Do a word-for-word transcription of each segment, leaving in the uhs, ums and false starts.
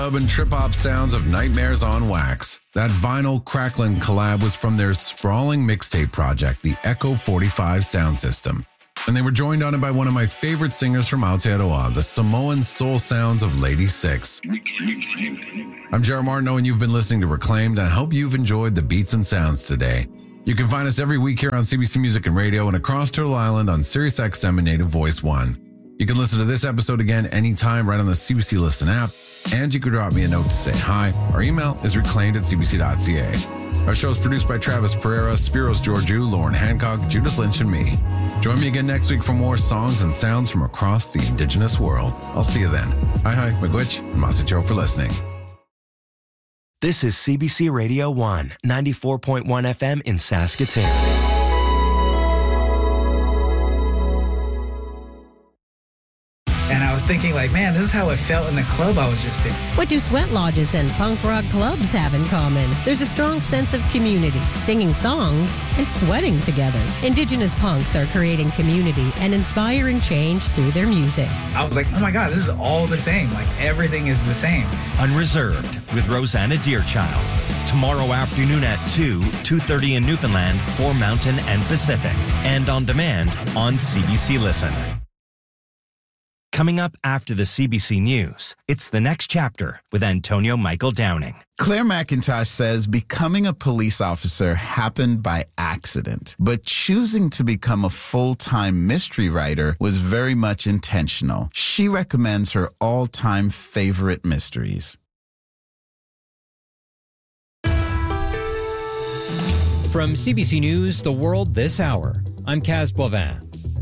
Urban trip-hop sounds of Nightmares on Wax. That vinyl crackling collab was from their sprawling mixtape project, the Echo forty-five Sound System. And they were joined on it by one of my favorite singers from Aotearoa, the Samoan soul sounds of Lady Six. I'm Jared Martineau, and you've been listening to Reclaimed, and I hope you've enjoyed the beats and sounds today. You can find us every week here on C B C Music and Radio and across Turtle Island on Sirius X M and Native Voice one. You can listen to this episode again anytime right on the C B C Listen app, and you can drop me a note to say hi. Our email is reclaimed at c b c dot c a. Our show is produced by Travis Pereira, Spiros Georgiou, Lauren Hancock, Judith Lynch, and me. Join me again next week for more songs and sounds from across the Indigenous world. I'll see you then. Hi, hi, Miigwech, and Masicho for listening. This is C B C Radio one, ninety-four point one F M in Saskatoon. And I was thinking, like, man, this is how it felt in the club I was just in. What do sweat lodges and punk rock clubs have in common? There's a strong sense of community, singing songs, and sweating together. Indigenous punks are creating community and inspiring change through their music. I was like, oh my God, this is all the same. Like, everything is the same. Unreserved with Rosanna Deerchild. Tomorrow afternoon at two, two thirty in Newfoundland for Mountain and Pacific. And on demand on C B C Listen. Coming up after the C B C News, it's The Next Chapter with Antonio Michael Downing. Claire McIntosh says becoming a police officer happened by accident, but choosing to become a full-time mystery writer was very much intentional. She recommends her all-time favorite mysteries. From C B C News, The World This Hour, I'm Kaz Boivin.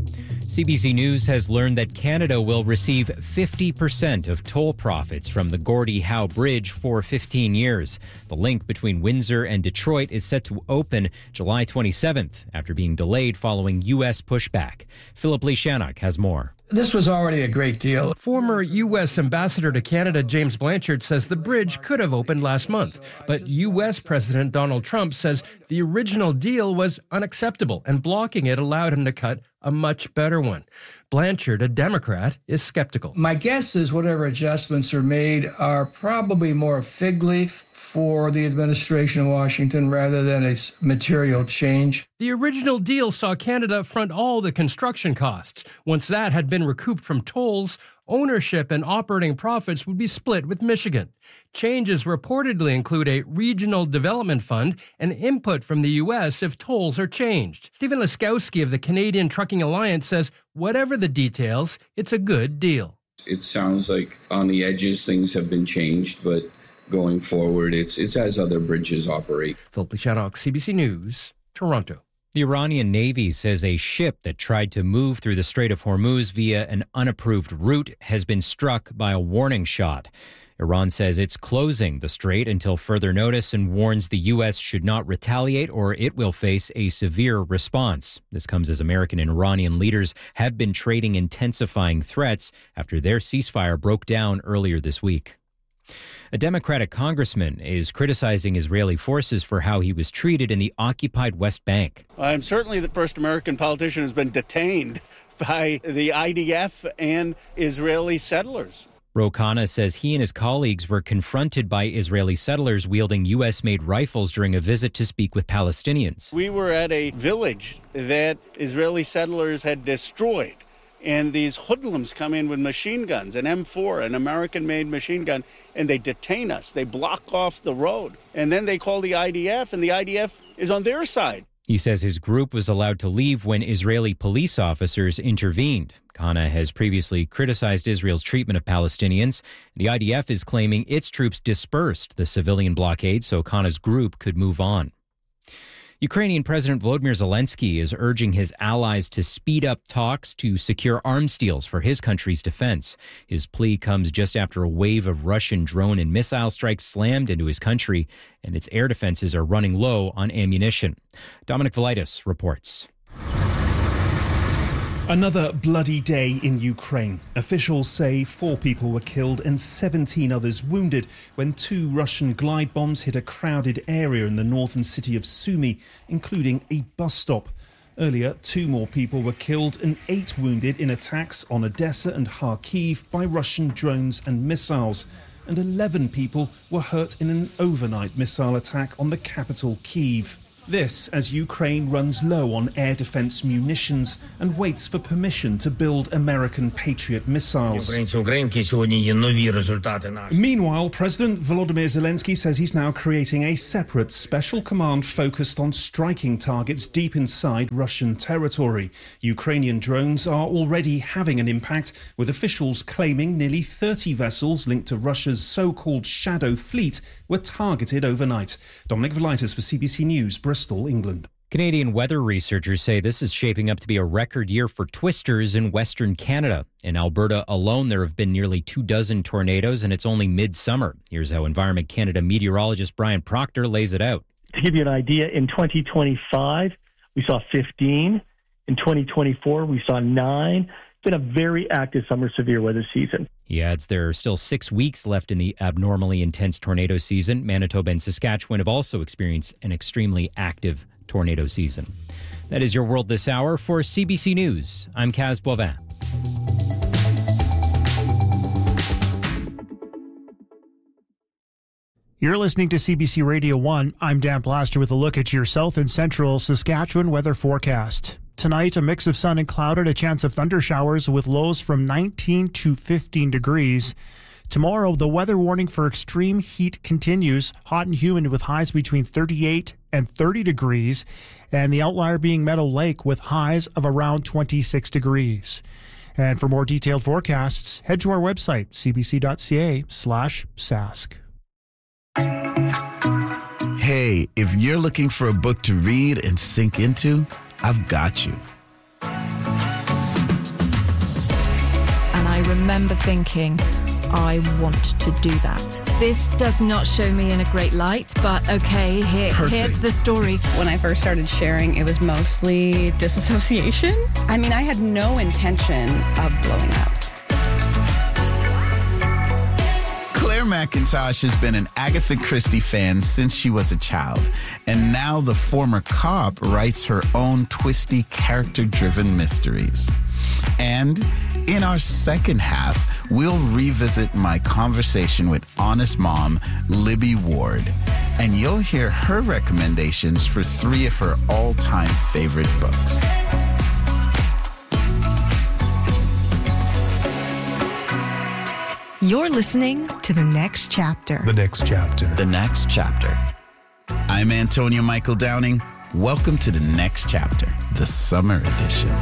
C B C News has learned that Canada will receive fifty percent of toll profits from the Gordie Howe Bridge for fifteen years. The link between Windsor and Detroit is set to open July twenty-seventh after being delayed following U S pushback. Philip Lee Shannock has more. This was already a great deal. Former U S Ambassador to Canada James Blanchard says the bridge could have opened last month, but U S President Donald Trump says the original deal was unacceptable and blocking it allowed him to cut a much better one. Blanchard, a Democrat, is skeptical. My guess is whatever adjustments are made are probably more a fig leaf for the administration in Washington rather than a material change. The original deal saw Canada front all the construction costs. Once that had been recouped from tolls, ownership and operating profits would be split with Michigan. Changes reportedly include a regional development fund and input from the U S if tolls are changed. Stephen Laskowski of the Canadian Trucking Alliance says whatever the details, it's a good deal. It sounds like on the edges things have been changed, but going forward, it's it's as other bridges operate. Philip Shannock, C B C News, Toronto. The Iranian Navy says a ship that tried to move through the Strait of Hormuz via an unapproved route has been struck by a warning shot. Iran says it's closing the strait until further notice and warns the U S should not retaliate or it will face a severe response. This comes as American and Iranian leaders have been trading intensifying threats after their ceasefire broke down earlier this week. A Democratic congressman is criticizing Israeli forces for how he was treated in the occupied West Bank. I'm certainly the first American politician who's been detained by the I D F and Israeli settlers. Ro Khanna says he and his colleagues were confronted by Israeli settlers wielding U S-made rifles during a visit to speak with Palestinians. We were at a village that Israeli settlers had destroyed. And these hoodlums come in with machine guns, an M four, an American-made machine gun, and they detain us. They block off the road. And then they call the I D F, and the I D F is on their side. He says his group was allowed to leave when Israeli police officers intervened. Khanna has previously criticized Israel's treatment of Palestinians. The I D F is claiming its troops dispersed the civilian blockade so Khanna's group could move on. Ukrainian President Volodymyr Zelensky is urging his allies to speed up talks to secure arms deals for his country's defense. His plea comes just after a wave of Russian drone and missile strikes slammed into his country, and its air defenses are running low on ammunition. Dominic Velitis reports. Another bloody day in Ukraine. Officials say four people were killed and seventeen others wounded when two Russian glide bombs hit a crowded area in the northern city of Sumy, including a bus stop. Earlier, two more people were killed and eight wounded in attacks on Odessa and Kharkiv by Russian drones and missiles. and eleven people were hurt in an overnight missile attack on the capital, Kyiv. This as Ukraine runs low on air defense munitions and waits for permission to build American Patriot missiles. Meanwhile, President Volodymyr Zelensky says he's now creating a separate special command focused on striking targets deep inside Russian territory. Ukrainian drones are already having an impact, with officials claiming nearly thirty vessels linked to Russia's so-called Shadow Fleet were targeted overnight. Dominic Velitis for C B C News, Bristol, England. Canadian weather researchers say this is shaping up to be a record year for twisters in Western Canada. In Alberta alone, there have been nearly two dozen tornadoes, and it's only midsummer. Here's how Environment Canada meteorologist Brian Proctor lays it out. To give you an idea, in twenty twenty-five, we saw fifteen. In twenty twenty-four, we saw nine. It's been a very active summer severe weather season. He adds there are still six weeks left in the abnormally intense tornado season. Manitoba and Saskatchewan have also experienced an extremely active tornado season. That is your world this hour. For C B C News, I'm Kaz Boivin. You're listening to C B C Radio one. I'm Dan Blaster with a look at your south and central Saskatchewan weather forecast. Tonight, a mix of sun and clouded, a chance of thunder showers with lows from nineteen to fifteen degrees. Tomorrow, the weather warning for extreme heat continues, hot and humid with highs between thirty-eight and thirty degrees, and the outlier being Meadow Lake with highs of around twenty-six degrees. And for more detailed forecasts, head to our website, cbc.ca slash sask. Hey, if you're looking for a book to read and sink into, I've got you. And I remember thinking, I want to do that. This does not show me in a great light, but okay, here, here's the story. When I first started sharing, it was mostly disassociation. I mean, I had no intention of blowing up. Claire McIntosh has been an Agatha Christie fan since she was a child, and now the former cop writes her own twisty, character-driven mysteries. And in our second half, we'll revisit my conversation with Honest Mom, Libby Ward, and you'll hear her recommendations for three of her all-time favorite books. You're listening to The Next Chapter. The Next Chapter. The Next Chapter. I'm Antonio Michael Downing. Welcome to The Next Chapter, the summer edition.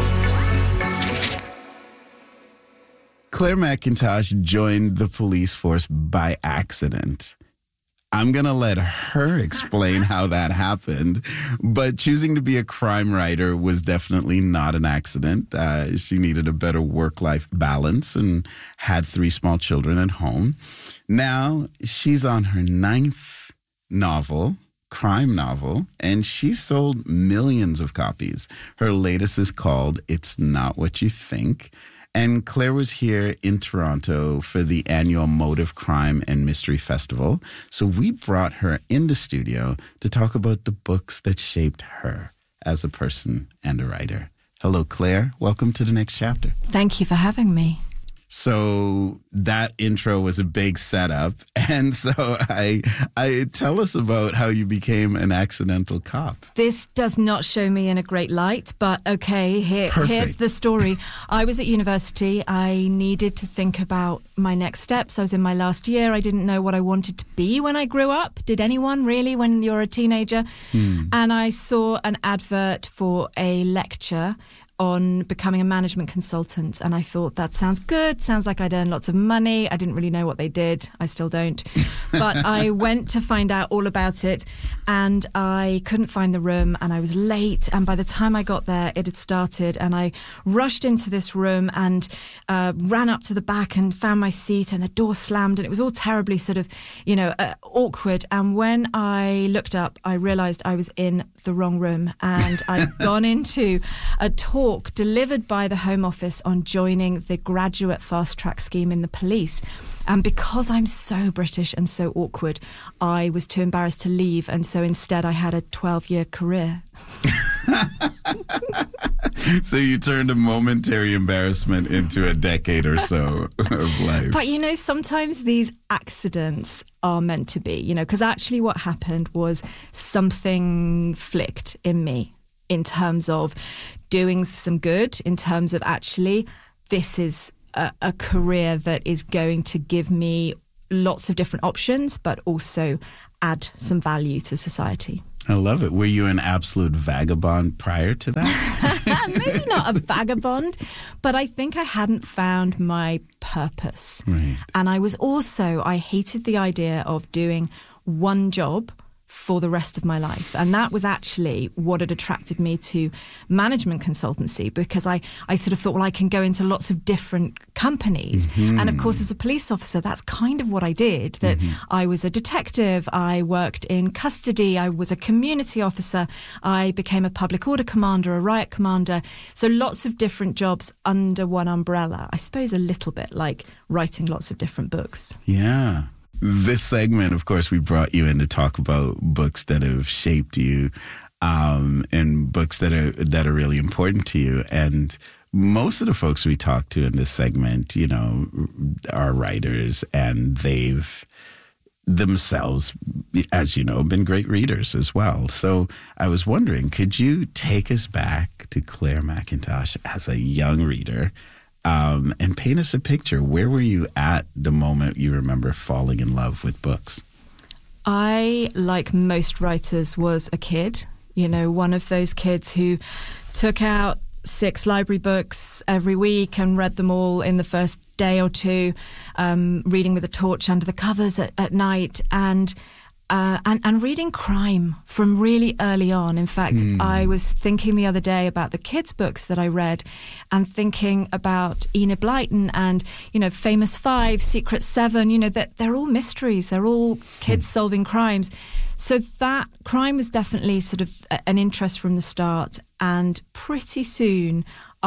Claire McIntosh joined the police force by accident. I'm going to let her explain how that happened, but choosing to be a crime writer was definitely not an accident. Uh, she needed a better work-life balance and had three small children at home. Now she's on her ninth novel, crime novel, and she sold millions of copies. Her latest is called It's Not What You Think. And Claire was here in Toronto for the annual Motive Crime and Mystery Festival. So we brought her in the studio to talk about the books that shaped her as a person and a writer. Hello, Claire. Welcome to The Next Chapter. Thank you for having me. So that intro was a big setup. And so I, I tell us about how you became an accidental cop. This does not show me in a great light, but okay, here, here's the story. I was at university. I needed to think about my next steps. I was in my last year. I didn't know what I wanted to be when I grew up. Did anyone really when you're a teenager? Hmm. And I saw an advert for a lecture on becoming a management consultant, and I thought that sounds good, sounds like I'd earn lots of money. I didn't really know what they did. I still don't. But I went to find out all about it, and I couldn't find the room, and I was late, and by the time I got there it had started, and I rushed into this room and uh, ran up to the back and found my seat, and the door slammed, and it was all terribly sort of, you know, uh, awkward. And when I looked up, I realised I was in the wrong room, and I'd gone into a talk delivered by the Home Office on joining the graduate fast track scheme in the police. And because I'm so British and so awkward, I was too embarrassed to leave. And so instead I had a twelve-year career. So you turned a momentary embarrassment into a decade or so of life. But, you know, sometimes these accidents are meant to be, you know, because actually what happened was something flicked in me in terms of doing some good, in terms of actually this is a, a career that is going to give me lots of different options, but also add some value to society. I love it. Were you an absolute vagabond prior to that? Maybe not a vagabond, but I think I hadn't found my purpose. Right. And I was also, I hated the idea of doing one job for the rest of my life. And that was actually what had attracted me to management consultancy, because I, I sort of thought, well, I can go into lots of different companies. Mm-hmm. And of course, as a police officer, that's kind of what I did, that mm-hmm. I was a detective, I worked in custody, I was a community officer, I became a public order commander, a riot commander. So lots of different jobs under one umbrella. I suppose a little bit like writing lots of different books. Yeah. This segment, of course, we brought you in to talk about books that have shaped you, um, and books that are that are really important to you. And most of the folks we talk to in this segment, you know, are writers, and they've themselves, as you know, been great readers as well. So I was wondering, could you take us back to Claire McIntosh as a young reader? Um, and paint us a picture. Where were you at the moment you remember falling in love with books? I, like most writers, was a kid. You know, one of those kids who took out six library books every week and read them all in the first day or two, um, reading with a torch under the covers at, at night, and Uh, and, and reading crime from really early on. In fact, mm. I was thinking the other day about the kids' books that I read, and thinking about Enid Blyton and, you know, Famous Five, Secret Seven, you know, that they're all mysteries. They're all kids mm. solving crimes. So that crime was definitely sort of an interest from the start. And pretty soon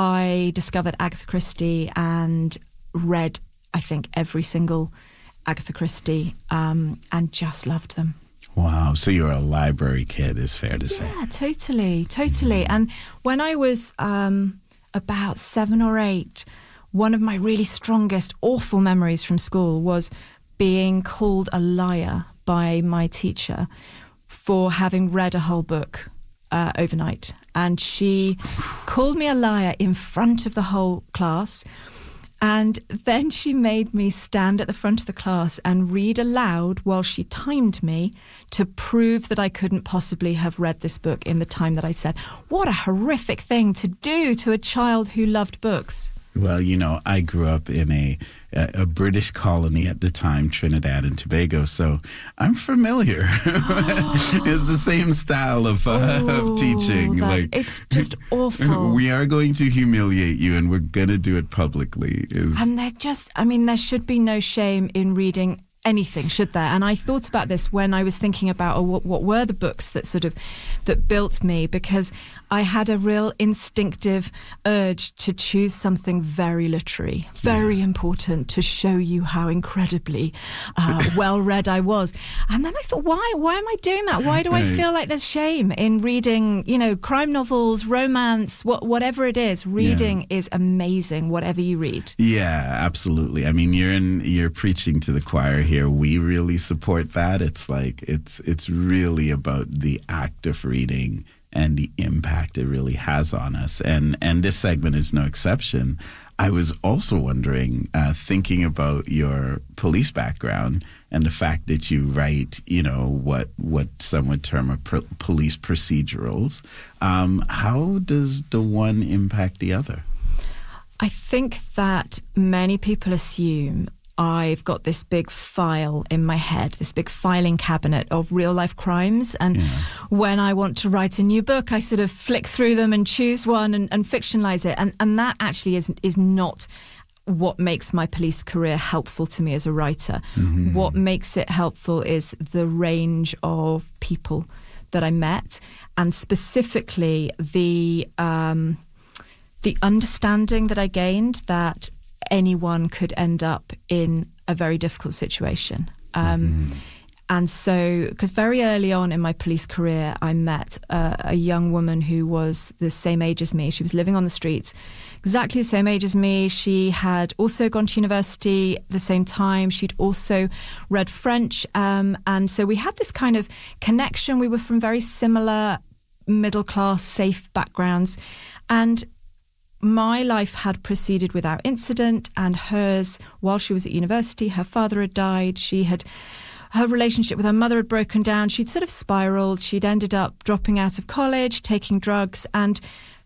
I discovered Agatha Christie and read, I think, every single Agatha Christie, um, and just loved them. Wow. So you're a library kid, is fair to yeah, say. Yeah, totally, totally. Mm. And when I was um, about seven or eight, one of my really strongest, awful memories from school was being called a liar by my teacher for having read a whole book uh, overnight. And she called me a liar in front of the whole class. And then she made me stand at the front of the class and read aloud while she timed me to prove that I couldn't possibly have read this book in the time that I said. What a horrific thing to do to a child who loved books. Well, you know, I grew up in a, a, a British colony at the time, Trinidad and Tobago, so I'm familiar. Oh. It's the same style of, uh, oh, of teaching. That, like it's just awful. We are going to humiliate you, and we're going to do it publicly. Is... And they're just, I mean, there should be no shame in reading anything, should there? And I thought about this when I was thinking about oh, what, what were the books that sort of that built me, because I had a real instinctive urge to choose something very literary, very yeah. important, to show you how incredibly uh, well read I was. And then I thought, why? Why am I doing that? Why do I feel like there's shame in reading, you know, crime novels, romance, what, whatever it is? Reading yeah. is amazing, whatever you read. Yeah, absolutely. I mean, you're in, you're preaching to the choir here. We really support that. It's like it's it's really about the act of reading and the impact it really has on us. And and this segment is no exception. I was also wondering, uh, thinking about your police background and the fact that you write, you know, what what some would term a pr- police procedurals. Um, how does the one impact the other? I think that many people assume I've got this big file in my head, this big filing cabinet of real life crimes. And yeah. when I want to write a new book, I sort of flick through them and choose one and, and fictionalize it. And, and that actually is, is not what makes my police career helpful to me as a writer. Mm-hmm. What makes it helpful is the range of people that I met, and specifically the um, the understanding that I gained that anyone could end up in a very difficult situation. Um, mm-hmm. And so, because very early on in my police career, I met uh, a young woman who was the same age as me. She was living on the streets, exactly the same age as me. She had also gone to university at the same time. She'd also read French. Um, and so we had this kind of connection. We were from very similar middle-class, safe backgrounds. And my life had proceeded without incident, and hers, while she was at university, her father had died. She had... Her relationship with her mother had broken down. She'd sort of spiraled. She'd ended up dropping out of college, taking drugs. And